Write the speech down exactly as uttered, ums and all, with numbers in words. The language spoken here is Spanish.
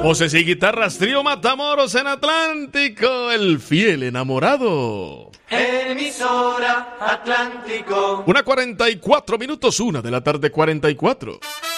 Voces y guitarras, Trío Matamoros en Atlántico, el fiel enamorado. Emisora Atlántico. Una cuarenta y cuatro minutos, una de la tarde cuarenta y cuatro.